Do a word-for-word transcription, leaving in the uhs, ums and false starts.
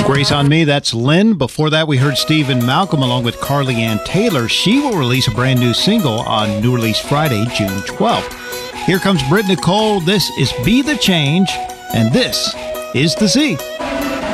Grace on Me, that's Lynn. Before that, we heard Stephen Malcolm along with Carly Ann Taylor. She will release a brand new single on New Release Friday, June twelfth. Here comes Britt Nicole. This is Be the Change, and this is The Z.